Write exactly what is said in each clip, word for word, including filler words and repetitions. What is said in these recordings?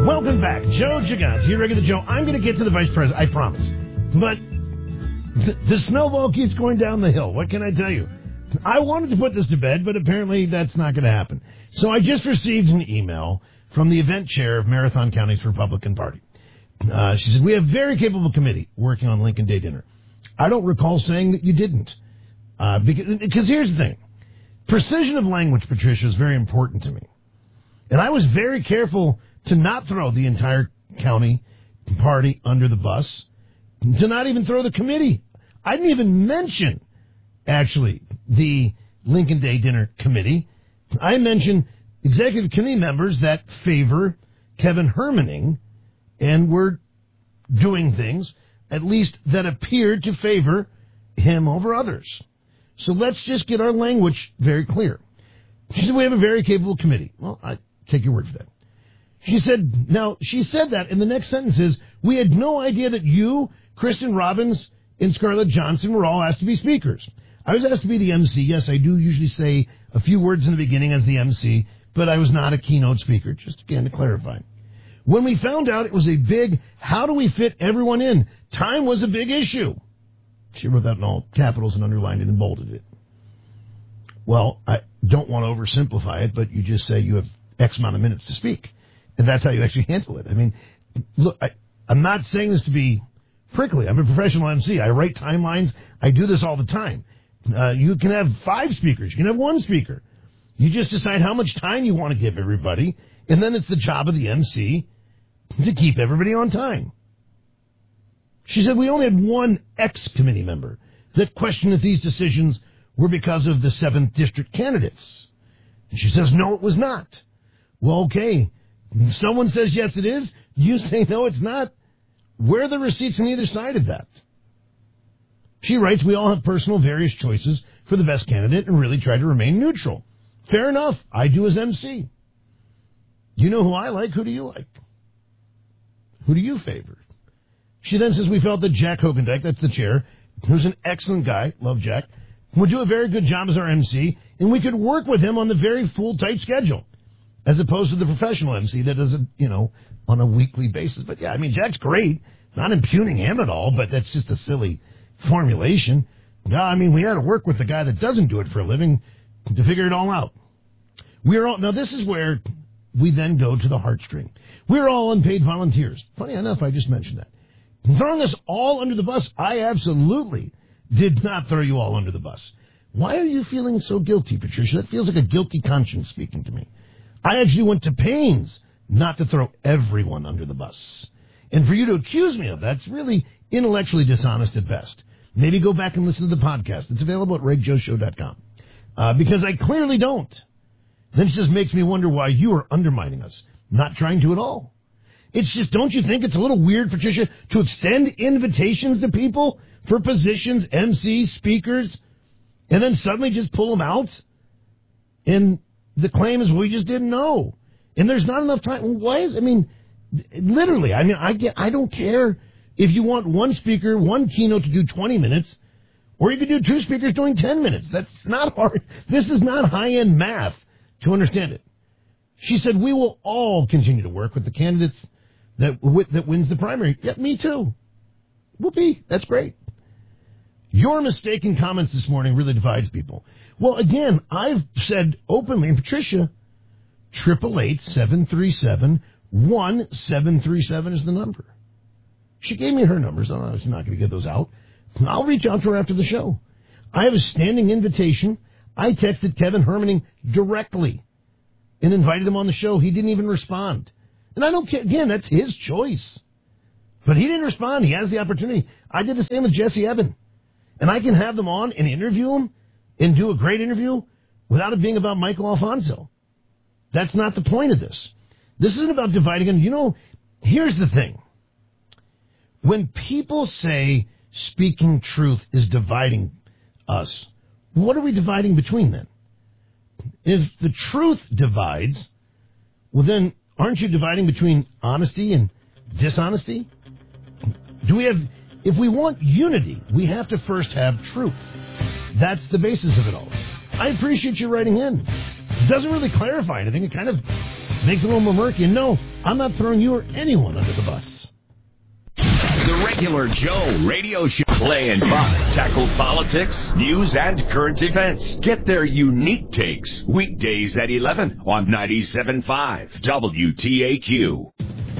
Welcome back. Joe Gigante here, regular Joe. I'm going to get to the vice president, I promise. But th- the snowball keeps going down the hill. What can I tell you? I wanted to put this to bed, but apparently that's not going to happen. So I just received an email from the event chair of Marathon County's Republican Party. Uh, she said, we have a very capable committee working on Lincoln Day dinner. I don't recall saying that you didn't. Uh, because, because here's the thing. Precision of language, Patricia, is very important to me. And I was very careful to not throw the entire county party under the bus, to not even throw the committee. I didn't even mention, actually, the Lincoln Day Dinner Committee. I mentioned executive committee members that favor Kevin Hermaning and were doing things, at least that appeared to favor him over others. So let's just get our language very clear. She said, we have a very capable committee. Well, I take your word for that. She said, now, she said that, and the next sentence is, we had no idea that you, Kristen Robbins, and Scarlett Johnson were all asked to be speakers. I was asked to be the M C. Yes, I do usually say a few words in the beginning as the M C, but I was not a keynote speaker, just again to clarify. When we found out it was a big, how do we fit everyone in? Time was a big issue. She wrote that in all capitals and underlined it and bolded it. Well, I don't want to oversimplify it, but you just say you have X amount of minutes to speak. And that's how you actually handle it. I mean, look, I, I'm not saying this to be prickly. I'm a professional M C. I write timelines. I do this all the time. Uh, you can have five speakers. You can have one speaker. You just decide how much time you want to give everybody, and then it's the job of the M C to keep everybody on time. She said we only had one ex-committee member that questioned if these decisions were because of the seventh District candidates. And she says, no, it was not. Well, okay. Someone says, yes, it is. You say, no, it's not. Where are the receipts on either side of that? She writes, we all have personal various choices for the best candidate and really try to remain neutral. Fair enough. I do as M C. You know who I like. Who do you like? Who do you favor? She then says, we felt that Jack Hogendijk, that's the chair, who's an excellent guy, love Jack, would do a very good job as our M C, and we could work with him on the very full, tight schedule, as opposed to the professional M C that does it, you know, on a weekly basis. But, yeah, I mean, Jack's great. Not impugning him at all, but that's just a silly formulation. No, I mean, we had to work with the guy that doesn't do it for a living to figure it all out. We're all, now, this is where we then go to the heartstring. We're all unpaid volunteers. Funny enough, I just mentioned that. Throwing us all under the bus, I absolutely did not throw you all under the bus. Why are you feeling so guilty, Patricia? That feels like a guilty conscience speaking to me. I actually went to pains not to throw everyone under the bus. And for you to accuse me of that's really intellectually dishonest at best. Maybe go back and listen to the podcast. It's available at reg joe show dot com. Uh, because I clearly don't. Then it just makes me wonder why you are undermining us. Not trying to at all. It's just, don't you think it's a little weird, Patricia, to extend invitations to people for positions, M Cs, speakers, and then suddenly just pull them out? And the claim is we just didn't know. And there's not enough time. Why is, I mean, literally, I mean, I get, I don't care if you want one speaker, one keynote to do twenty minutes, or you could do two speakers doing ten minutes. That's not hard. This is not high-end math to understand it. She said, we will all continue to work with the candidates that that wins the primary. Yeah, me too. Whoopee. That's great. Your mistaken comments this morning really divides people. Well, again, I've said openly, and Patricia, triple eight seven three seven one seven three seven is the number. She gave me her numbers. I was not going to get those out. I'll reach out to her after the show. I have a standing invitation. I texted Kevin Hermaning directly and invited him on the show. He didn't even respond. And I don't care. Again, that's his choice. But he didn't respond. He has the opportunity. I did the same with Jesse Eben. And I can have them on and interview him and do a great interview without it being about Michael Alfonso. That's not the point of this. This isn't about dividing them. You know, here's the thing. When people say speaking truth is dividing us, what are we dividing between then? If the truth divides, well then, aren't you dividing between honesty and dishonesty? Do we have, if we want unity, we have to first have truth. That's the basis of it all. I appreciate you writing in. It doesn't really clarify anything. It kind of makes it a little more murky. And no, I'm not throwing you or anyone under the bus. The Regular Joe radio show. Play and Buck tackle politics, news, and current events. Get their unique takes weekdays at eleven on ninety-seven point five W T A Q.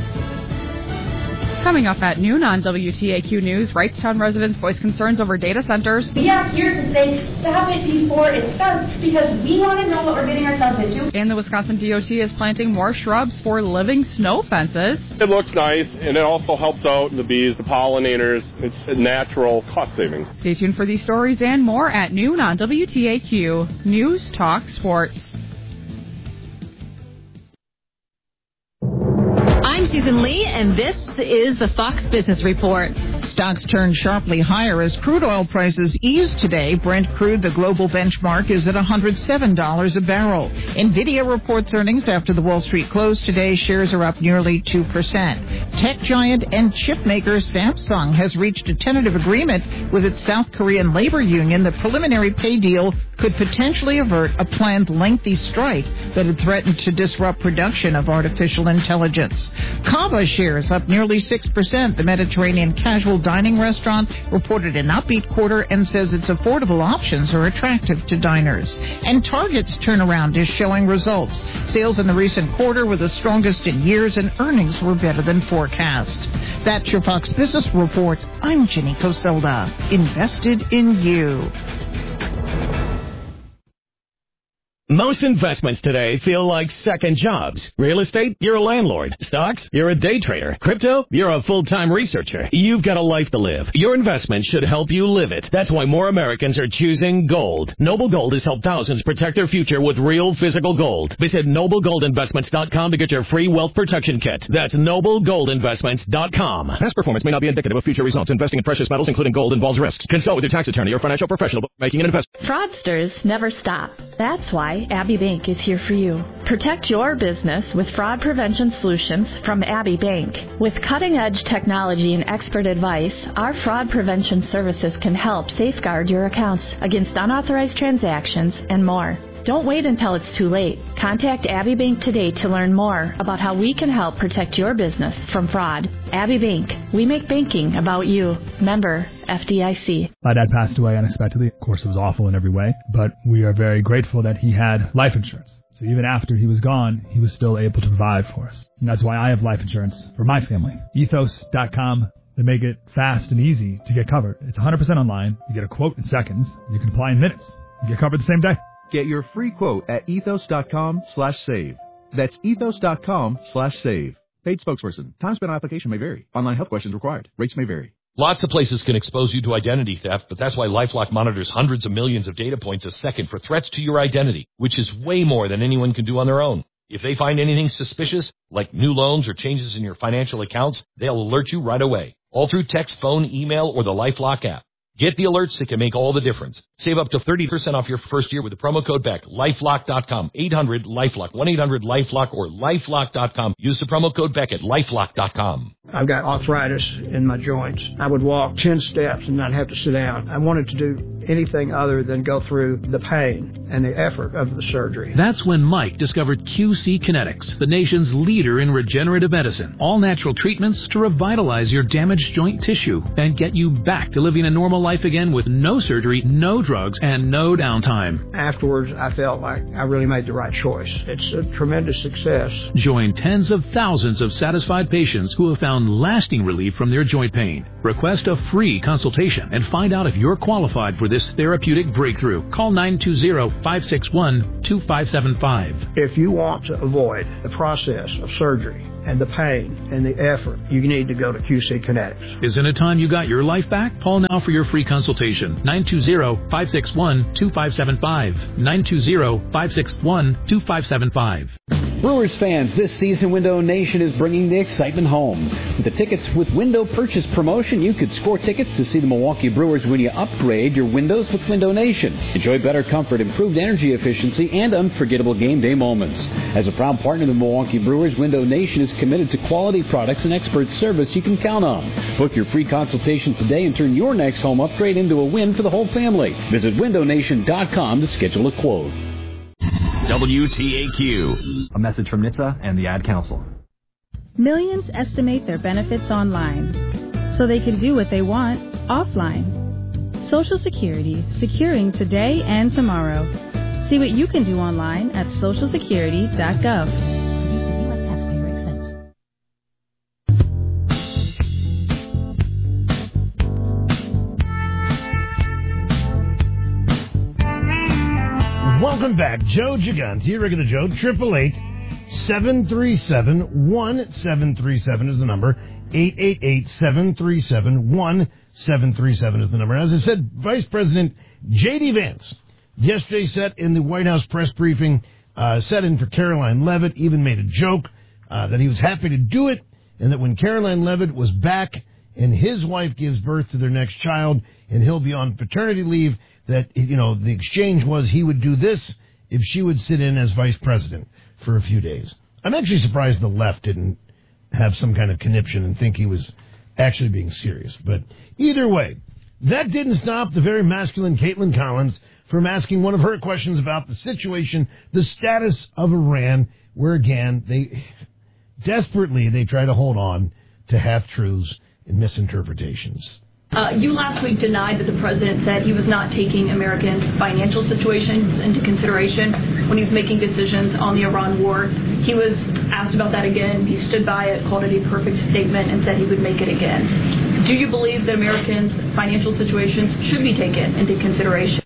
Coming up at noon on W T A Q News, Wrightstown residents voice concerns over data centers. We are here to say stop it before it starts because we want to know what we're getting ourselves into. And the Wisconsin D O T is planting more shrubs for living snow fences. It looks nice, and it also helps out the bees, the pollinators. It's a natural cost savings. Stay tuned for these stories and more at noon on W T A Q News Talk Sports. I'm Susan Lee, and this is the Fox Business Report. Stocks turned sharply higher as crude oil prices eased today. Brent crude, the global benchmark, is at one hundred seven dollars a barrel. NVIDIA reports earnings after the Wall Street closed today. Shares are up nearly two percent. Tech giant and chip maker Samsung has reached a tentative agreement with its South Korean labor union. The preliminary pay deal could potentially avert a planned lengthy strike that had threatened to disrupt production of artificial intelligence. Cava shares up nearly six percent. The Mediterranean casual dining restaurant reported an upbeat quarter and says its affordable options are attractive to diners. And Target's turnaround is showing results. Sales in the recent quarter were the strongest in years, and earnings were better than forecast. That's your Fox Business Report. I'm Jenny Coselda. Invested in you. Most investments today feel like second jobs. Real estate, you're a landlord. Stocks, you're a day trader. Crypto, you're a full-time researcher. You've got a life to live. Your investment should help you live it. That's why more Americans are choosing gold. Noble Gold has helped thousands protect their future with real physical gold. Visit noble gold investments dot com to get your free wealth protection kit. That's noble gold investments dot com. Past performance may not be indicative of future results. Investing in precious metals, including gold, involves risks. Consult with your tax attorney or financial professional before making an investment. Fraudsters never stop. That's why Abbey Bank is here for you. Protect your business with fraud prevention solutions from Abbey Bank. With cutting-edge technology and expert advice, our fraud prevention services can help safeguard your accounts against unauthorized transactions and more. Don't wait until it's too late. Contact Abbey Bank today to learn more about how we can help protect your business from fraud. Abbey Bank. We make banking about you. Member F D I C. My dad passed away unexpectedly. Of course, it was awful in every way, but we are very grateful that he had life insurance. So even after he was gone, he was still able to provide for us. And that's why I have life insurance for my family. ethos dot com. They make it fast and easy to get covered. It's one hundred percent online. You get a quote in seconds. You can apply in minutes. You get covered the same day. Get your free quote at ethos dot com slash save. That's ethos dot com slash save. Paid spokesperson. Time spent on application may vary. Online health questions required. Rates may vary. Lots of places can expose you to identity theft, but that's why LifeLock monitors hundreds of millions of data points a second for threats to your identity, which is way more than anyone can do on their own. If they find anything suspicious, like new loans or changes in your financial accounts, they'll alert you right away, all through text, phone, email, or the LifeLock app. Get the alerts that can make all the difference. Save up to thirty percent off your first year with the promo code BECK. LifeLock dot com. eight hundred LifeLock. one eight hundred LifeLock or LifeLock dot com. Use the promo code BECK at LifeLock dot com. I've got arthritis in my joints. I would walk ten steps and not have to sit down. I wanted to do anything other than go through the pain and the effort of the surgery. That's when Mike discovered Q C Kinetics, the nation's leader in regenerative medicine. All natural treatments to revitalize your damaged joint tissue and get you back to living a normal life again with no surgery, no drugs, and no downtime. Afterwards, I felt like I really made the right choice. It's a tremendous success. Join tens of thousands of satisfied patients who have found lasting relief from their joint pain. Request a free consultation and find out if you're qualified for this therapeutic breakthrough. Call nine two zero, five six one, two five seven five. If you want to avoid the process of surgery and the pain and the effort, you need to go to Q C Kinetics. Isn't it time you got your life back? Call now for your free consultation. nine two zero, five six one, two five seven five. nine two zero, five six one, two five seven five. Brewers fans, this season Window Nation is bringing the excitement home. With the Tickets with Window purchase promotion, you could score tickets to see the Milwaukee Brewers when you upgrade your windows with Window Nation. Enjoy better comfort, improved energy efficiency, and unforgettable game day moments. As a proud partner of the Milwaukee Brewers, Window Nation is committed to quality products and expert service you can count on. Book your free consultation today and turn your next home upgrade into a win for the whole family. Visit window nation dot com to schedule a quote. W T A Q. A message from N H T S A and the Ad Council. Millions estimate their benefits online, so they can do what they want offline. Social Security, securing today and tomorrow. See what you can do online at social security dot gov. Welcome back. Joe Gigante, regular Joe, triple eight seven three seven one seven three seven is the number. eight eight eight seven three seven one seven three seven is the number. As I said, Vice President J D. Vance yesterday sat in the White House press briefing, uh, sat in for Caroline Leavitt, even made a joke uh, that he was happy to do it, and that when Caroline Leavitt was back and his wife gives birth to their next child and he'll be on paternity leave, that, you know, the exchange was he would do this if she would sit in as vice president for a few days. I'm actually surprised the left didn't have some kind of conniption and think he was actually being serious. But either way, that didn't stop the very masculine Caitlin Collins from asking one of her questions about the situation, the status of Iran, where, again, they desperately they try to hold on to half-truths and misinterpretations. Uh, you last week denied that the president said he was not taking Americans' financial situations into consideration when he's making decisions on the Iran war. He was asked about that again. He stood by it, called it a perfect statement, and said he would make it again. Do you believe that Americans' financial situations should be taken into consideration?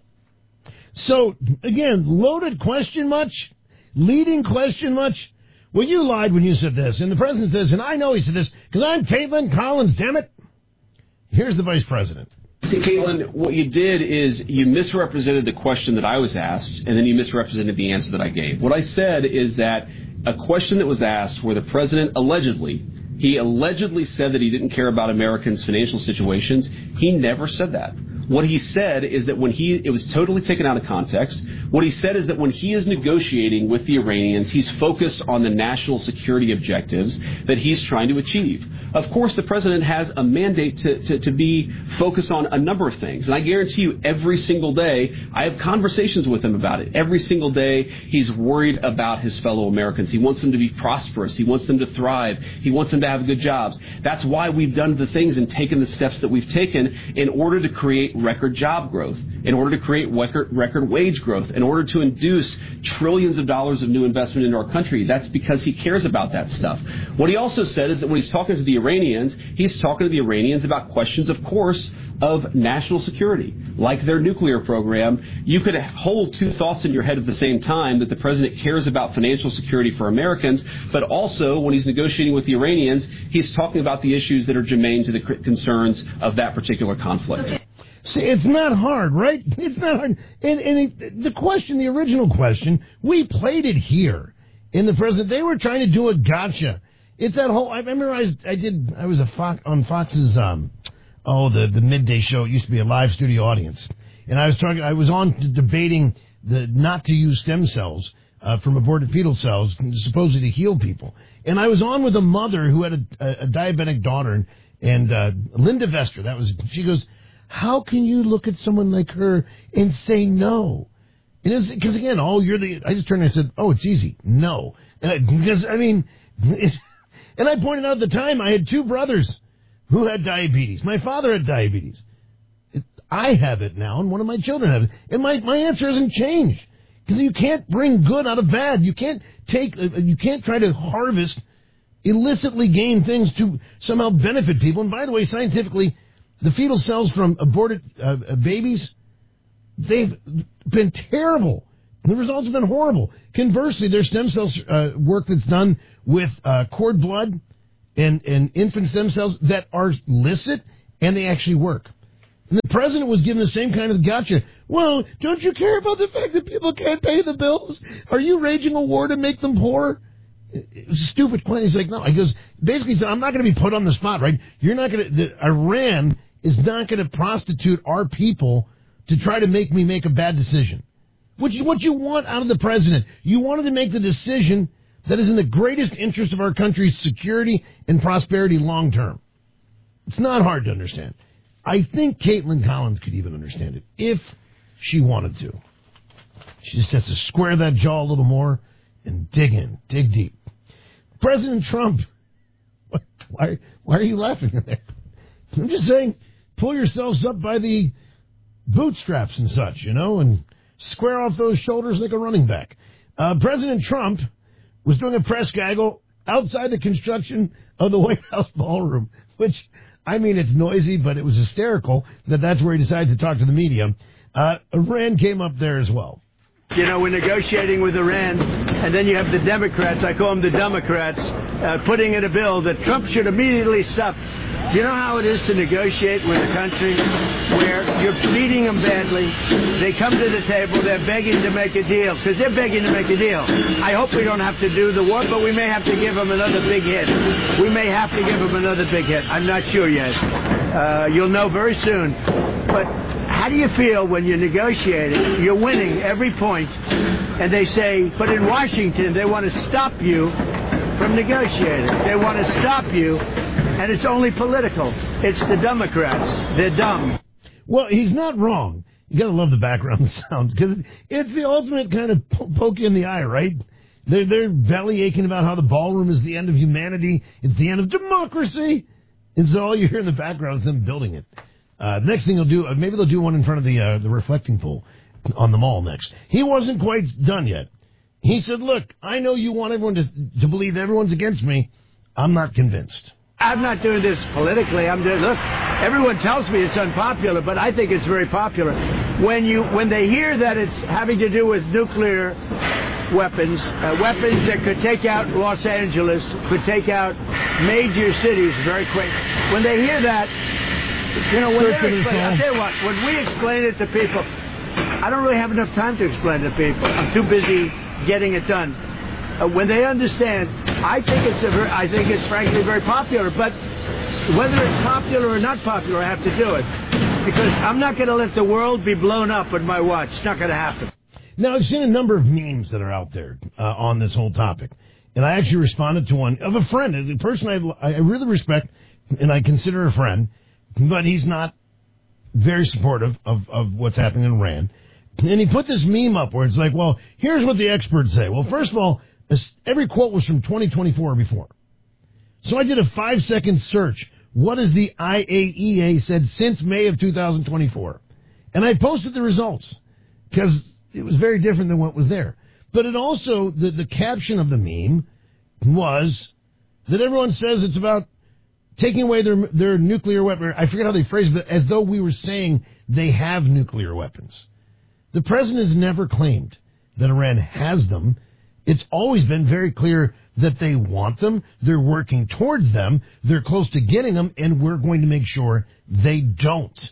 So, again, loaded question much? Leading question much? Well, you lied when you said this. And the president says, and I know he said this, because I'm Caitlin Collins, damn it. Here's the vice president. See, Caitlin, what you did is you misrepresented the question that I was asked, and then you misrepresented the answer that I gave. What I said is that a question that was asked where the president allegedly, he allegedly said that he didn't care about Americans' financial situations. He never said that. What he said is that when he, it was totally taken out of context. What he said is that when he is negotiating with the Iranians, he's focused on the national security objectives that he's trying to achieve. Of course, the president has a mandate to, to, to be focused on a number of things. And I guarantee you every single day, I have conversations with him about it. Every single day, he's worried about his fellow Americans. He wants them to be prosperous. He wants them to thrive. He wants them to have good jobs. That's why we've done the things and taken the steps that we've taken in order to create record job growth, in order to create record, record wage growth, in order to induce trillions of dollars of new investment into our country. That's because he cares about that stuff. What he also said is that when he's talking to the Iranians, he's talking to the Iranians about questions, of course, of national security, like their nuclear program. You could hold two thoughts in your head at the same time, that the president cares about financial security for Americans, but also when he's negotiating with the Iranians, he's talking about the issues that are germane to the concerns of that particular conflict. See, it's not hard, right? It's not hard. And, and it, the question, the original question, we played it here in the president. They were trying to do a gotcha. It's that whole, I memorized, I did, I was a Fox, on Fox's, um, oh, the, the midday show. It used to be a live studio audience. And I was talking, I was on debating the not to use stem cells uh, from aborted fetal cells, supposedly to heal people. And I was on with a mother who had a, a, a diabetic daughter, and, and uh, Linda Vester, that was, she goes, how can you look at someone like her and say no? Because, again, oh, you're the... I just turned and I said, oh, it's easy. No. And I, because, I mean... It, and I pointed out at the time I had two brothers who had diabetes. My father had diabetes. It, I have it now, and one of my children has it. And my, my answer hasn't changed. Because you can't bring good out of bad. You can't take... You can't try to harvest illicitly gained things to somehow benefit people. And by the way, scientifically... The fetal cells from aborted uh, babies, they've been terrible. The results have been horrible. Conversely, there's stem cells uh, work that's done with uh, cord blood and, and infant stem cells that are licit, and they actually work. And the president was given the same kind of gotcha. Well, don't you care about the fact that people can't pay the bills? Are you waging a war to make them poor? It was a stupid question. He's like, no. He goes, basically, he said, I'm not going to be put on the spot, right? You're not going to, Iran is not going to prostitute our people to try to make me make a bad decision. Which is what you want out of the president. You wanted to make the decision that is in the greatest interest of our country's security and prosperity long term. It's not hard to understand. I think Caitlin Collins could even understand it if she wanted to. She just has to square that jaw a little more and dig in, dig deep. President Trump Why, why are you laughing at that? I'm just saying, pull yourselves up by the bootstraps and such, you know, and square off those shoulders like a running back. Uh, President Trump was doing a press gaggle outside the construction of the White House ballroom, which, I mean, it's noisy, but it was hysterical that that's where he decided to talk to the media. Uh, Iran came up there as well. You know, we're negotiating with Iran, and then you have the Democrats, I call them the Democrats, uh, putting in a bill that Trump should immediately stop. Do you know how it is to negotiate with a country where you're treating them badly? They come to the table, they're begging to make a deal, because they're begging to make a deal. I hope we don't have to do the war, but we may have to give them another big hit. We may have to give them another big hit. I'm not sure yet. Uh, you'll know very soon. But how do you feel when you're negotiating, you're winning every point, and they say, but in Washington, they want to stop you from negotiating. They want to stop you, and it's only political. It's the Democrats. They're dumb. Well, he's not wrong. You got to love the background sound, because it's the ultimate kind of po- poke in the eye, right? They're, they're belly aching about how the ballroom is the end of humanity. It's the end of democracy. And so all you hear in the background is them building it. Uh, next thing they'll do, uh, maybe they'll do one in front of the uh, the reflecting pool on the mall next. He wasn't quite done yet. He said, look, I know you want everyone to, to believe everyone's against me. I'm not convinced. I'm not doing this politically. I'm doing, look, everyone tells me it's unpopular, but I think it's very popular. When you when they hear that it's having to do with nuclear weapons, uh, weapons that could take out Los Angeles, could take out major cities very quick. When they hear that, you know, when they're explaining, I'll tell you what, when we explain it to people, I don't really have enough time to explain it to people. I'm too busy getting it done. Uh, when they understand, I think it's a very, I think it's frankly very popular. But whether it's popular or not popular, I have to do it because I'm not going to let the world be blown up with my watch. It's not going to happen. Now, I've seen a number of memes that are out there uh, on this whole topic, and I actually responded to one of a friend, a person I, I really respect and I consider a friend. But he's not very supportive of, of what's happening in Iran. And he put this meme up where it's like, well, here's what the experts say. Well, first of all, every quote was from twenty twenty-four or before. So I did a five-second search. What has the I A E A said since May of two thousand twenty-four? And I posted the results because it was very different than what was there. But it also, the, the caption of the meme was that everyone says it's about taking away their their nuclear weapon. I forget how they phrased it, as though we were saying they have nuclear weapons. The president has never claimed that Iran has them. It's always been very clear that they want them. They're working towards them. They're close to getting them, and we're going to make sure they don't.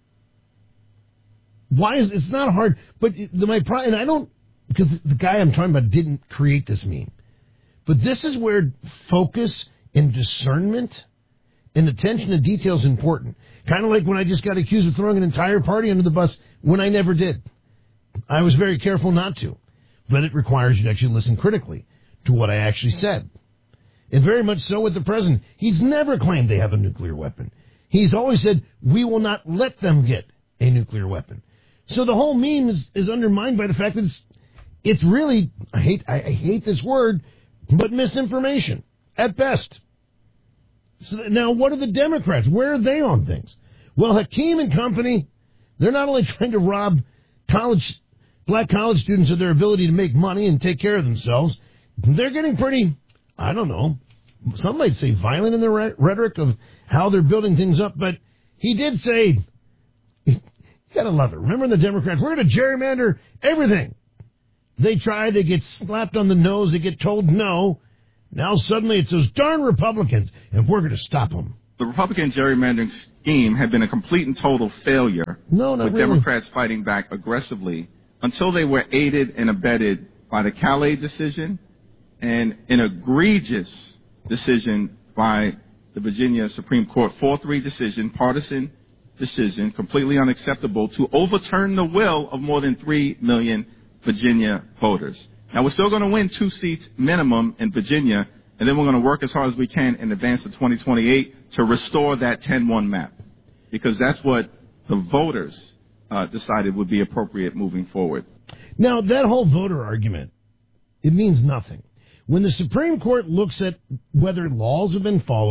Why is it's not hard? But the, my and I don't because the guy I'm talking about didn't create this meme. But this is where focus and discernment and attention to detail is important. Kind of like when I just got accused of throwing an entire party under the bus when I never did. I was very careful not to. But it requires you to actually listen critically to what I actually said. And very much so with the president. He's never claimed they have a nuclear weapon. He's always said, we will not let them get a nuclear weapon. So the whole meme is, is undermined by the fact that it's, it's really, I hate, I, I hate this word, but misinformation at best. So now, what are the Democrats? Where are they on things? Well, Hakeem and company, they're not only trying to rob college, black college students of their ability to make money and take care of themselves, they're getting pretty, I don't know, some might say violent in their rhetoric of how they're building things up, but he did say, you gotta love it. Remember the Democrats, we're going to gerrymander everything. They try, they get slapped on the nose, they get told no. Now suddenly it's those darn Republicans, and we're going to stop them. The Republican gerrymandering scheme had been a complete and total failure, no, not with really. Democrats fighting back aggressively until they were aided and abetted by the Calais decision and an egregious decision by the Virginia Supreme Court, four three decision, partisan decision, completely unacceptable, to overturn the will of more than three million Virginia voters. Now, we're still going to win two seats minimum in Virginia, and then we're going to work as hard as we can in advance of twenty twenty-eight to restore that ten one map, because that's what the voters uh, decided would be appropriate moving forward. Now, that whole voter argument, it means nothing. When the Supreme Court looks at whether laws have been followed,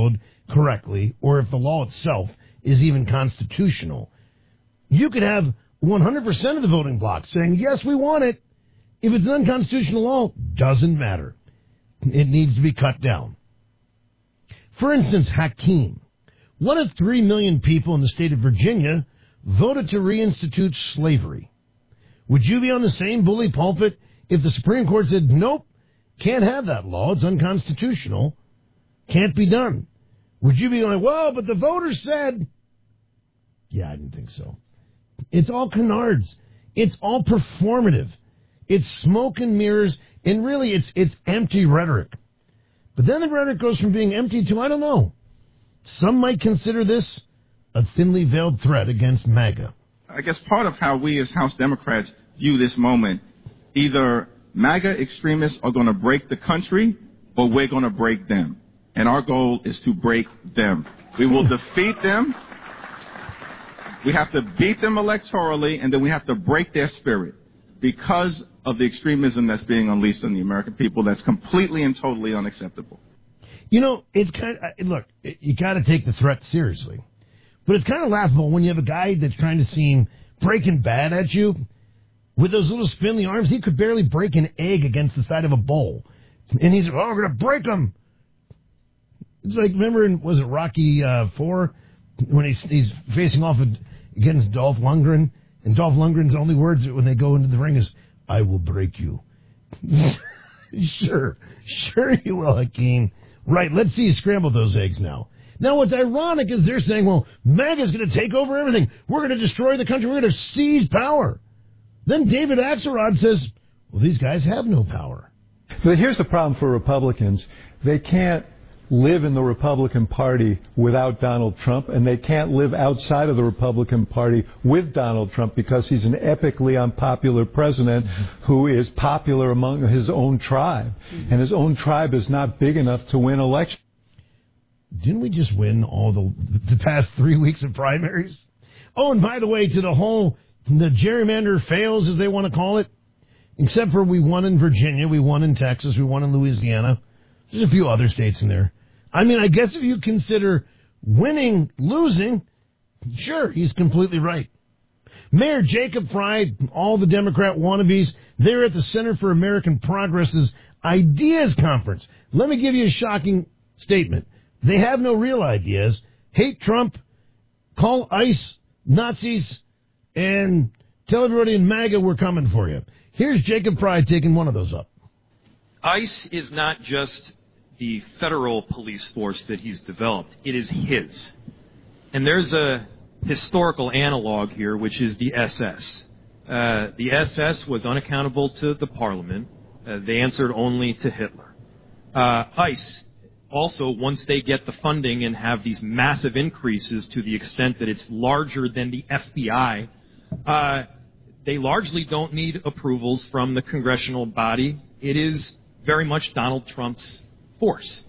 correctly, or if the law itself is even constitutional, you could have one hundred percent of the voting bloc saying, yes, we want it. If it's an unconstitutional law, doesn't matter. It needs to be cut down. For instance, Hakeem. One of three million people in the state of Virginia voted to reinstitute slavery. Would you be on the same bully pulpit if the Supreme Court said, nope, can't have that law, it's unconstitutional, can't be done? Would you be like, well, but the voters said... Yeah, I didn't think so. It's all canards. It's all performative. It's smoke and mirrors, and really it's it's empty rhetoric. But then the rhetoric goes from being empty to, I don't know, some might consider this a thinly veiled threat against MAGA. I guess part of how we as House Democrats view this moment, either MAGA extremists are going to break the country or we're going to break them. And our goal is to break them. We will defeat them. We have to beat them electorally, and then we have to break their spirit because of the extremism that's being unleashed on the American people. That's completely and totally unacceptable. You know, it's kind of, look, you got to take the threat seriously. But it's kind of laughable when you have a guy that's trying to seem Breaking Bad at you. With those little spindly arms, he could barely break an egg against the side of a bowl. And he's like, oh, we're going to break him. It's like, remember, in, was it Rocky uh, four, when he's, he's facing off against Dolph Lundgren, and Dolph Lundgren's only words when they go into the ring is, I will break you. Sure, sure you will, Hakeem. Right, let's see you scramble those eggs now. Now, what's ironic is they're saying, well, MAGA's going to take over everything. We're going to destroy the country. We're going to seize power. Then David Axelrod says, well, these guys have no power. But here's the problem for Republicans. They can't live in the Republican Party without Donald Trump, and they can't live outside of the Republican Party with Donald Trump because he's an epically unpopular president who is popular among his own tribe, and his own tribe is not big enough to win elections. Didn't we just win all the the past three weeks of primaries? Oh, and by the way, to the whole, the gerrymander fails, as they want to call it, except for we won in Virginia, we won in Texas, we won in Louisiana. There's a few other states in there. I mean, I guess if you consider winning, losing, sure, he's completely right. Mayor Jacob Frey, all the Democrat wannabes, they're at the Center for American Progress's Ideas Conference. Let me give you a shocking statement. They have no real ideas. Hate Trump, call ICE Nazis, and tell everybody in MAGA we're coming for you. Here's Jacob Frey taking one of those up. ICE is not just the federal police force that he's developed. It is his. And there's a historical analog here, which is the S S. Uh, the S S was unaccountable to the parliament. Uh, they answered only to Hitler. Uh, ICE, also, once they get the funding and have these massive increases to the extent that it's larger than the F B I, uh, they largely don't need approvals from the congressional body. It is very much Donald Trump's force.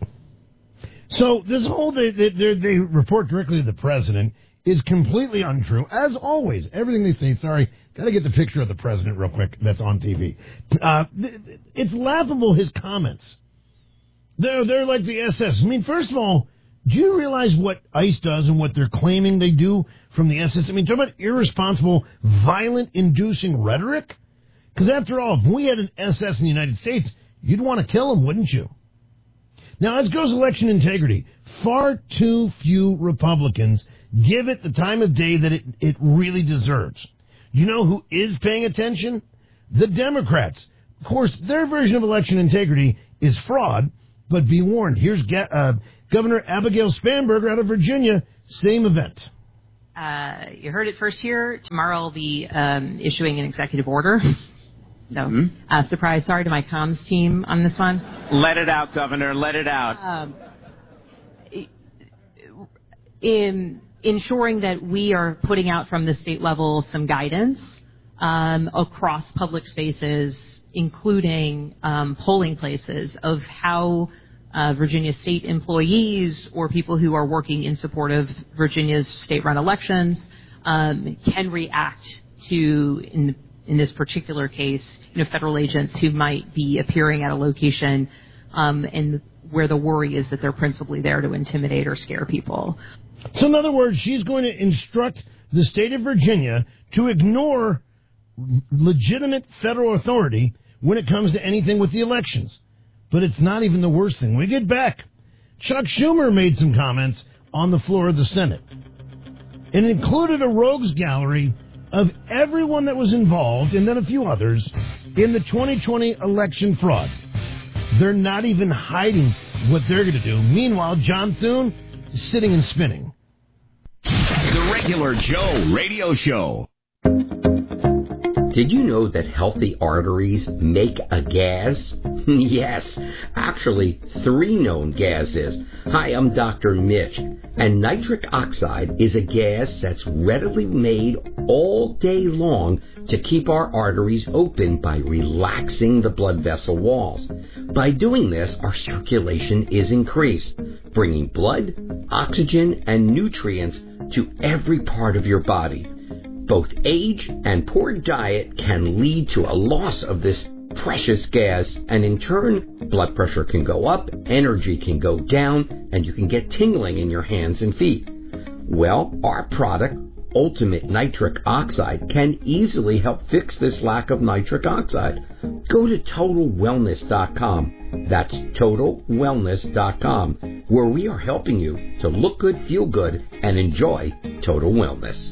So this whole, they, they, they report directly to the president is completely untrue. As always, everything they say, sorry, got to get the picture of the president real quick that's on T V. Uh, it's laughable, his comments. They're, they're like the S S. I mean, first of all, do you realize what ICE does and what they're claiming they do from the S S? I mean, talk about irresponsible, violent-inducing rhetoric? Because after all, if we had an S S in the United States, you'd want to kill them, wouldn't you? Now, as goes election integrity, far too few Republicans give it the time of day that it, it really deserves. You know who is paying attention? The Democrats. Of course, their version of election integrity is fraud, but be warned. Here's uh, Governor Abigail Spanberger out of Virginia, same event. Uh, you heard it first here. Tomorrow I'll be um, issuing an executive order. So, mm-hmm. uh, surprise, sorry to my comms team on this one. Let it out, Governor, let it out. Um, in ensuring that we are putting out from the state level some guidance um, across public spaces, including um, polling places, of how uh, Virginia state employees or people who are working in support of Virginia's state-run elections um, can react to, in in this particular case, you know, federal agents who might be appearing at a location, um, and where the worry is that they're principally there to intimidate or scare people. So in other words, she's going to instruct the state of Virginia to ignore legitimate federal authority when it comes to anything with the elections. But it's not even the worst thing. When we get back, Chuck Schumer made some comments on the floor of the Senate. It included a rogues gallery of everyone that was involved, and then a few others, in the twenty twenty election fraud. They're not even hiding what they're going to do. Meanwhile, John Thune is sitting and spinning. The Regular Joe Radio Show. Did you know that healthy arteries make a gas? Yes, actually three known gases. Hi, I'm Doctor Mitch, and nitric oxide is a gas that's readily made all day long to keep our arteries open by relaxing the blood vessel walls. By doing this, our circulation is increased, bringing blood, oxygen, and nutrients to every part of your body. Both age and poor diet can lead to a loss of this precious gas, and in turn, blood pressure can go up, energy can go down, and you can get tingling in your hands and feet. Well, our product, Ultimate Nitric Oxide, can easily help fix this lack of nitric oxide. Go to total wellness dot com. That's total wellness dot com, where we are helping you to look good, feel good, and enjoy total wellness.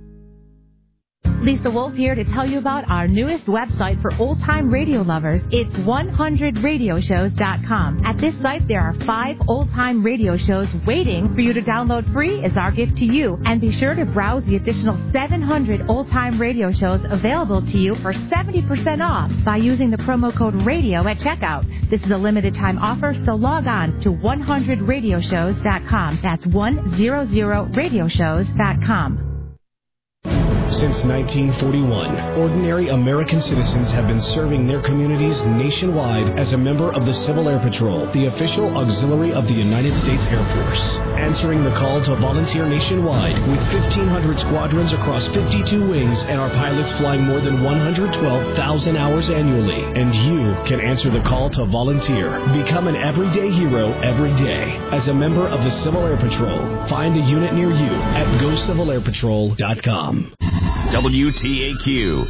Lisa Wolf here to tell you about our newest website for old-time radio lovers. It's one hundred radio shows dot com. At this site, there are five old-time radio shows waiting for you to download free as our gift to you. And be sure to browse the additional seven hundred old-time radio shows available to you for seventy percent off by using the promo code RADIO at checkout. This is a limited-time offer, so log on to one hundred radio shows dot com. That's one hundred radio shows dot com. Since nineteen forty-one, ordinary American citizens have been serving their communities nationwide as a member of the Civil Air Patrol, the official auxiliary of the United States Air Force. Answering the call to volunteer nationwide with fifteen hundred squadrons across fifty-two wings and our pilots flying more than one hundred twelve thousand hours annually. And you can answer the call to volunteer. Become an everyday hero every day. As a member of the Civil Air Patrol, find a unit near you at go civil air patrol dot com. W T A Q.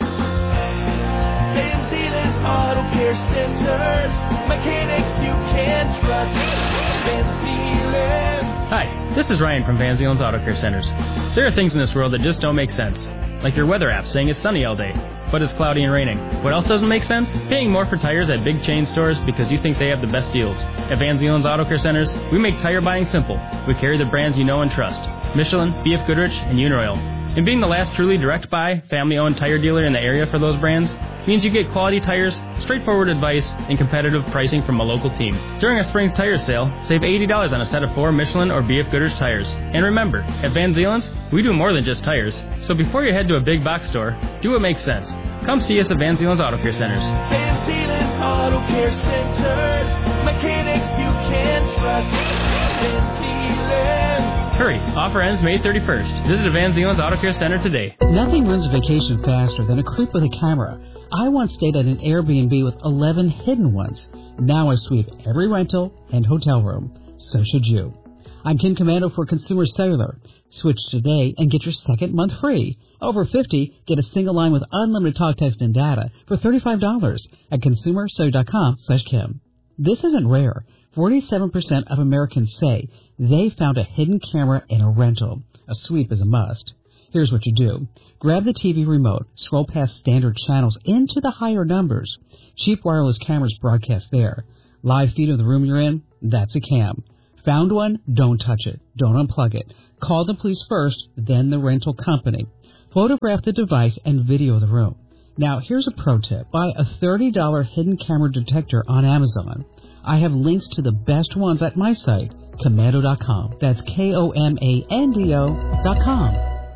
Van Zeeland's Auto Care Centers. Mechanics you can trust. Van Zeeland. Hi, this is Ryan from Van Zeeland's Auto Care Centers. There are things in this world that just don't make sense. Like your weather app saying it's sunny all day, but it's cloudy and raining. What else doesn't make sense? Paying more for tires at big chain stores because you think they have the best deals. At Van Zeeland's Auto Care Centers, we make tire buying simple. We carry the brands you know and trust. Michelin, B F Goodrich, and Uniroyal. And being the last truly direct buy, family-owned tire dealer in the area for those brands means you get quality tires, straightforward advice, and competitive pricing from a local team. During a spring tire sale, save eighty dollars on a set of four Michelin or B F Goodrich tires. And remember, at Van Zeeland's, we do more than just tires. So before you head to a big box store, do what makes sense. Come see us at Van Zeeland's Auto Care Centers. Van Zeeland's Auto Care Centers. Mechanics you can trust. Van Zeeland's. Hurry, offer ends May thirty-first. Visit Van Zeeland's Auto Care Center today. Nothing runs a vacation faster than a creep with a camera. I once stayed at an Airbnb with eleven hidden ones. Now I sweep every rental and hotel room. So should you. I'm Kim Commando for Consumer Cellular. Switch today and get your second month free. Over fifty, get a single line with unlimited talk, text, and data for thirty-five dollars at consumer cellular dot com slash Kim. This isn't rare. forty-seven percent of Americans say they found a hidden camera in a rental. A sweep is a must. Here's what you do. Grab the T V remote, scroll past standard channels into the higher numbers. Cheap wireless cameras broadcast there. Live feed of the room you're in, that's a cam. Found one? Don't touch it. Don't unplug it. Call the police first, then the rental company. Photograph the device and video the room. Now, here's a pro tip. Buy a thirty dollars hidden camera detector on Amazon. I have links to the best ones at my site, commando dot com. That's K O M A N D O dot com.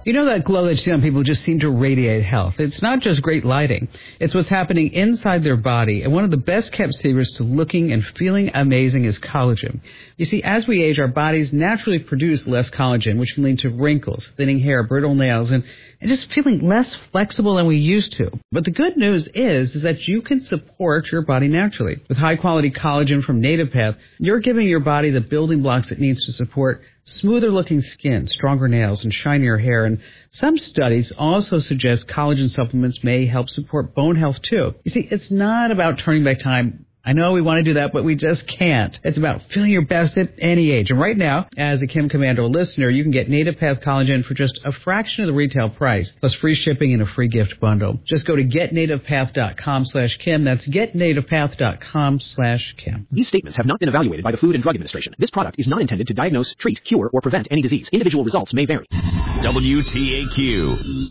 You know that glow that you see on people who just seem to radiate health? It's not just great lighting. It's what's happening inside their body. And one of the best kept secrets to looking and feeling amazing is collagen. You see, as we age, our bodies naturally produce less collagen, which can lead to wrinkles, thinning hair, brittle nails, and, and just feeling less flexible than we used to. But the good news is, is that you can support your body naturally. With high-quality collagen from NativePath, you're giving your body the building blocks it needs to support smoother-looking skin, stronger nails, and shinier hair. And some studies also suggest collagen supplements may help support bone health, too. You see, it's not about turning back time. I know we want to do that, but we just can't. It's about feeling your best at any age. And right now, as a Kim Commando listener, you can get NativePath Collagen for just a fraction of the retail price, plus free shipping and a free gift bundle. Just go to getnativepath.com slash Kim. That's getnativepath.com slash Kim. These statements have not been evaluated by the Food and Drug Administration. This product is not intended to diagnose, treat, cure, or prevent any disease. Individual results may vary. W T A Q.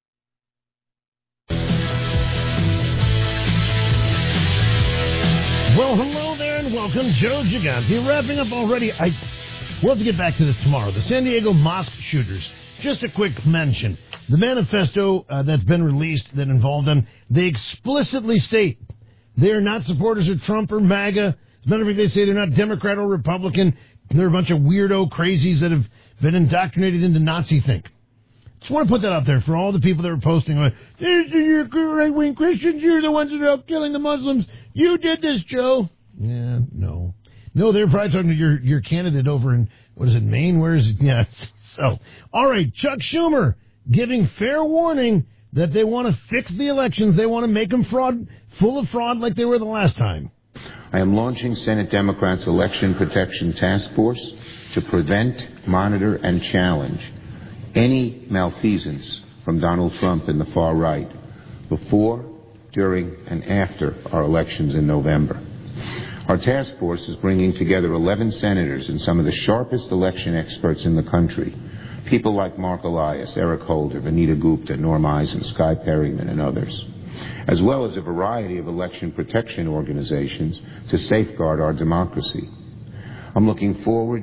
Well, hello there and welcome. Joe Gigante. Wrapping up already. I We'll have to get back to this tomorrow. The San Diego mosque shooters. Just a quick mention. The manifesto uh, that's been released that involved them, they explicitly state they are not supporters of Trump or MAGA. As a matter of fact, they say they're not Democrat or Republican. They're a bunch of weirdo crazies that have been indoctrinated into Nazi think. Just want to put that out there for all the people that were posting, like, you're right-wing Christians, you're the ones that are out killing the Muslims. You did this, Joe. Yeah, no. No, they're probably talking to your, your candidate over in, what is it, Maine? Where is it? Yeah. So, all right, Chuck Schumer giving fair warning that they want to fix the elections. They want to make them fraud, full of fraud like they were the last time. I am launching Senate Democrats' Election Protection Task Force to prevent, monitor, and challenge any malfeasance from Donald Trump and the far right before, during, and after our elections in November. Our task force is bringing together eleven senators and some of the sharpest election experts in the country, people like Mark Elias, Eric Holder, Vanita Gupta, Norm Eisen, Skye Perryman, and others, as well as a variety of election protection organizations to safeguard our democracy. I'm looking forward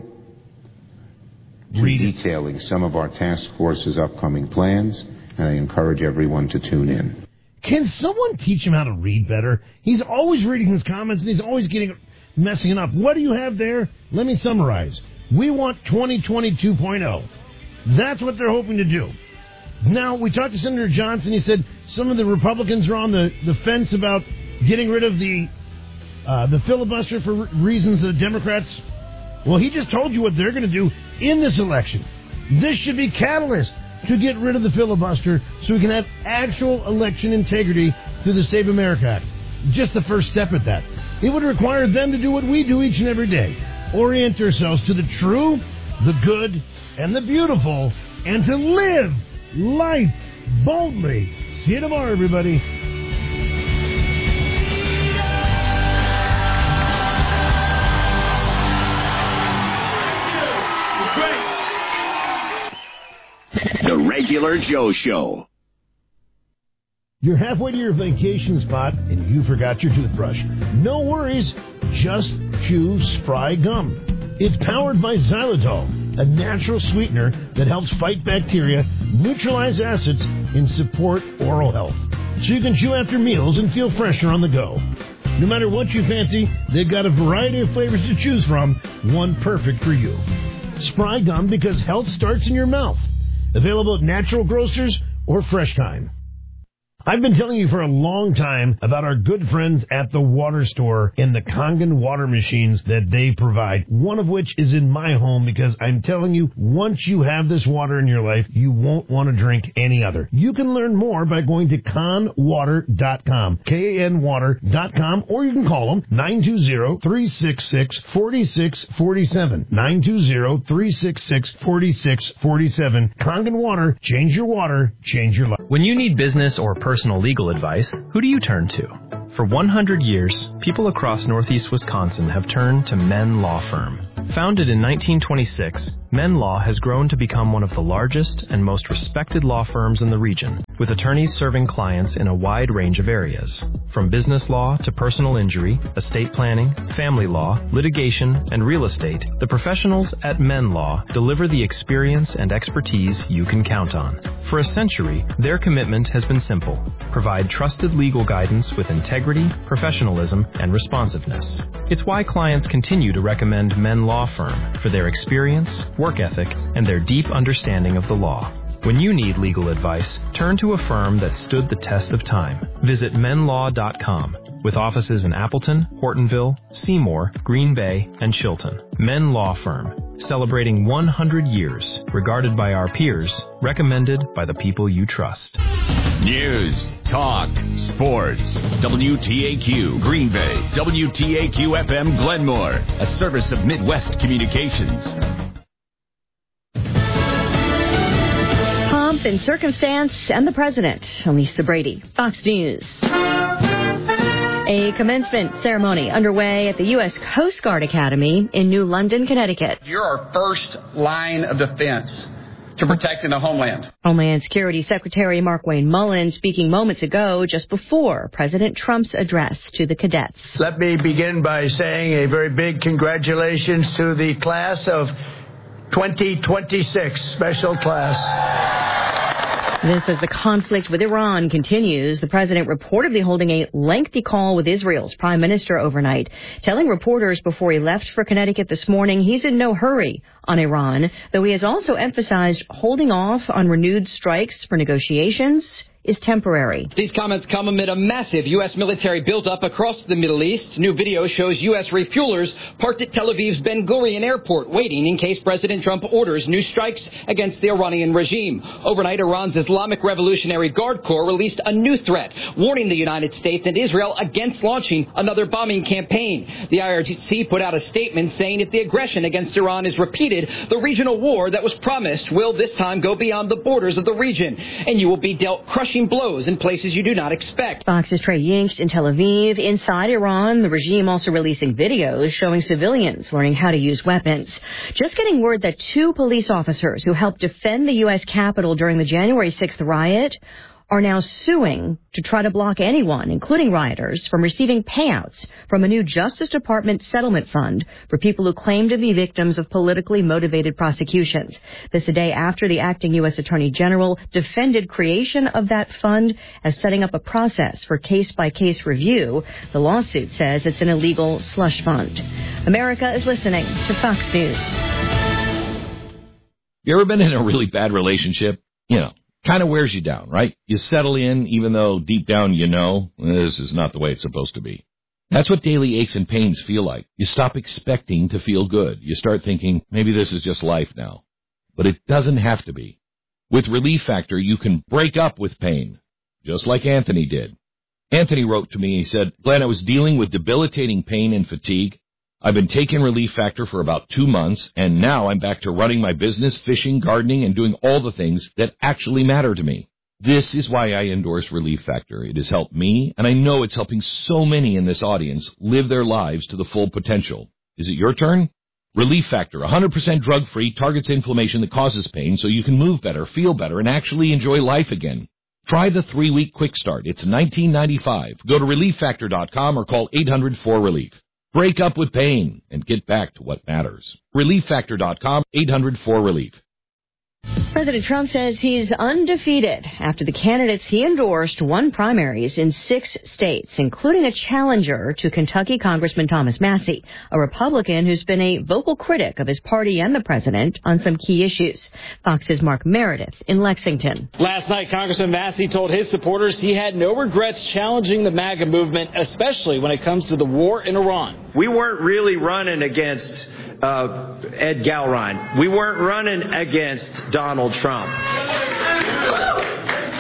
to detailing some of our task force's upcoming plans, and I encourage everyone to tune in. Can someone teach him how to read better? He's always reading his comments, and he's always getting messing it up. What do you have there? Let me summarize. We want twenty twenty-two point oh. That's what they're hoping to do. Now, we talked to Senator Johnson. He said some of the Republicans are on the, the fence about getting rid of the uh, the filibuster for re- reasons of the Democrats. Well, he just told you what they're going to do in this election. This should be catalyst to get rid of the filibuster so we can have actual election integrity through the Save America Act. Just the first step at that. It would require them to do what we do each and every day. Orient ourselves to the true, the good, and the beautiful, and to live life boldly. See you tomorrow, everybody. The Regular Joe Show. You're halfway to your vacation spot and you forgot your toothbrush. No worries, just chew Spry Gum. It's powered by xylitol, a natural sweetener that helps fight bacteria, neutralize acids, and support oral health. So you can chew after meals and feel fresher on the go. No matter what you fancy, they've got a variety of flavors to choose from, one perfect for you. Spry Gum, because health starts in your mouth. Available at natural grocers or Fresh Time. I've been telling you for a long time about our good friends at the Water Store and the Kangen water machines that they provide, one of which is in my home because I'm telling you, once you have this water in your life, you won't want to drink any other. You can learn more by going to kan water dot com, K A N water dot com, or you can call them nine two zero, three six six, four six four seven, nine two zero, three six six, four six four seven. Kangen Water, change your water, change your life. When you need business or personal Personal legal advice, who do you turn to? For one hundred years, people across Northeast Wisconsin have turned to Men Law Firm. Founded in nineteen twenty-six, Men Law has grown to become one of the largest and most respected law firms in the region, with attorneys serving clients in a wide range of areas. From business law to personal injury, estate planning, family law, litigation, and real estate, the professionals at Men Law deliver the experience and expertise you can count on. For a century, their commitment has been simple: provide trusted legal guidance with integrity, professionalism, and responsiveness. It's why clients continue to recommend Men Law Firm for their experience, work ethic, and their deep understanding of the law. When you need legal advice, turn to a firm that stood the test of time. Visit men law dot com, with offices in Appleton, Hortonville, Seymour, Green Bay, and Chilton. Men Law Firm, celebrating one hundred years, regarded by our peers, recommended by the people you trust. News, talk, sports. W T A Q Green Bay, W T A Q F M Glenmore, a service of Midwest Communications. Pomp and circumstance and the president. Lisa Brady, Fox News. A commencement ceremony underway at the U S Coast Guard Academy in New London, Connecticut. You're our first line of defense to protecting the homeland. Homeland Security Secretary Markwayne Mullin speaking moments ago, just before President Trump's address to the cadets. Let me begin by saying a very big congratulations to the class of twenty twenty-six, special class. This as the conflict with Iran continues. The president reportedly holding a lengthy call with Israel's prime minister overnight, telling reporters before he left for Connecticut this morning he's in no hurry on Iran, though he has also emphasized holding off on renewed strikes for negotiations is temporary. These comments come amid a massive U S military buildup across the Middle East. New video shows U S refuelers parked at Tel Aviv's Ben Gurion airport, waiting in case President Trump orders new strikes against the Iranian regime. Overnight, Iran's Islamic Revolutionary Guard Corps released a new threat, warning the United States and Israel against launching another bombing campaign. The I R G C put out a statement saying if the aggression against Iran is repeated, the regional war that was promised will this time go beyond the borders of the region, and you will be dealt crushing blows in places you do not expect. Fox's Trey Yingst in Tel Aviv. Inside Iran, the regime also releasing videos showing civilians learning how to use weapons. Just getting word that two police officers who helped defend the U S Capitol during the January sixth riot are now suing to try to block anyone, including rioters, from receiving payouts from a new Justice Department settlement fund for people who claim to be victims of politically motivated prosecutions. This a day after the acting U S Attorney General defended creation of that fund as setting up a process for case-by-case review. The lawsuit says it's an illegal slush fund. America is listening to Fox News. You ever been in a really bad relationship? You know, kind of wears you down, right? You settle in, even though deep down you know this is not the way it's supposed to be. That's what daily aches and pains feel like. You stop expecting to feel good. You start thinking, maybe this is just life now. But it doesn't have to be. With Relief Factor, you can break up with pain, just like Anthony did. Anthony wrote to me, he said, Glenn, I was dealing with debilitating pain and fatigue. I've been taking Relief Factor for about two months, and now I'm back to running my business, fishing, gardening, and doing all the things that actually matter to me. This is why I endorse Relief Factor. It has helped me, and I know it's helping so many in this audience live their lives to the full potential. Is it your turn? Relief Factor, one hundred percent drug-free, targets inflammation that causes pain so you can move better, feel better, and actually enjoy life again. Try the three-week quick start. It's nineteen ninety-five dollars. Go to relief factor dot com or call eight hundred four relief. Break up with pain and get back to what matters. relief factor dot com, eight hundred four relief. President Trump says he's undefeated after the candidates he endorsed won primaries in six states, including a challenger to Kentucky Congressman Thomas Massie, a Republican who's been a vocal critic of his party and the president on some key issues. Fox's Mark Meredith in Lexington. Last night, Congressman Massie told his supporters he had no regrets challenging the MAGA movement, especially when it comes to the war in Iran. We weren't really running against uh, Ed Gowron. We weren't running against Donald Trump.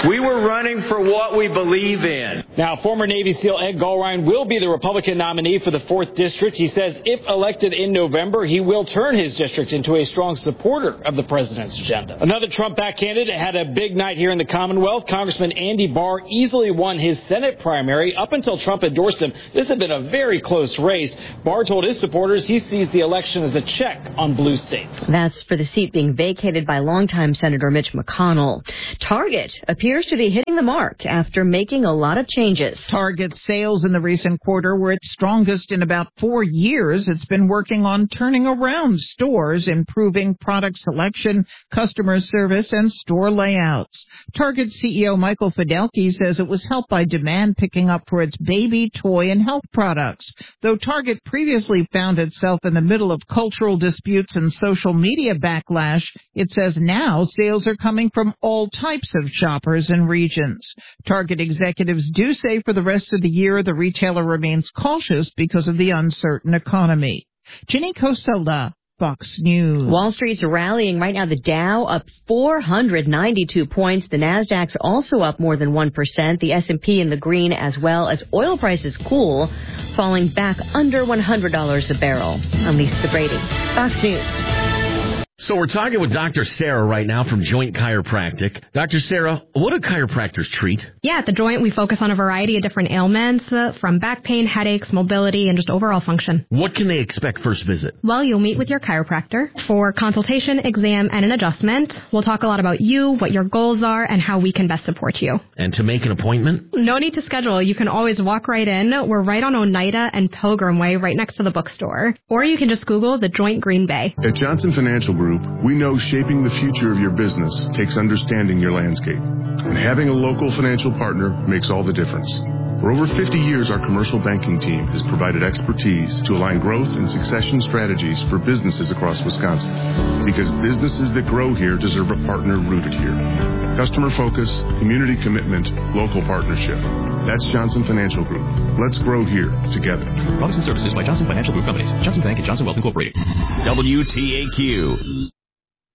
We were running for what we believe in. Now, former Navy SEAL Ed Gulrine will be the Republican nominee for the fourth District. He says if elected in November, he will turn his district into a strong supporter of the president's agenda. Another Trump-backed candidate had a big night here in the Commonwealth. Congressman Andy Barr easily won his Senate primary. Up until Trump endorsed him, this had been a very close race. Barr told his supporters he sees the election as a check on blue states. That's for the seat being vacated by longtime Senator Mitch McConnell. Target appears to be hitting the mark after making a lot of changes. Target's sales in the recent quarter were its strongest in about four years. It's been working on turning around stores, improving product selection, customer service, and store layouts. Target C E O Michael Fidelki says it was helped by demand picking up for its baby, toy, and health products. Though Target previously found itself in the middle of cultural disputes and social media backlash, it says now sales are coming from all types of shoppers and regions. Target executives do say for the rest of the year the retailer remains cautious because of the uncertain economy. Ginny Costello, Fox News. Wall Street's rallying right now. The Dow up four hundred ninety-two points. The Nasdaq's also up more than one percent. The S and P in the green, as well as oil prices cool, falling back under one hundred dollars a barrel. I'm Lisa Brady, Fox News. So we're talking with Doctor Sarah right now from Joint Chiropractic. Doctor Sarah, what do chiropractors treat? Yeah, at The Joint, we focus on a variety of different ailments, uh, from back pain, headaches, mobility, and just overall function. What can they expect first visit? Well, you'll meet with your chiropractor for consultation, exam, and an adjustment. We'll talk a lot about you, what your goals are, and how we can best support you. And to make an appointment? No need to schedule. You can always walk right in. We're right on Oneida and Pilgrim Way, right next to the bookstore. Or you can just Google The Joint Green Bay. At Johnson Financial Group, we know shaping the future of your business takes understanding your landscape. And having a local financial partner makes all the difference. For over fifty years, our commercial banking team has provided expertise to align growth and succession strategies for businesses across Wisconsin. Because businesses that grow here deserve a partner rooted here. Customer focus, community commitment, local partnership. That's Johnson Financial Group. Let's grow here together. Products and services by Johnson Financial Group Companies. Johnson Bank and Johnson Wealth Incorporated. W T A Q.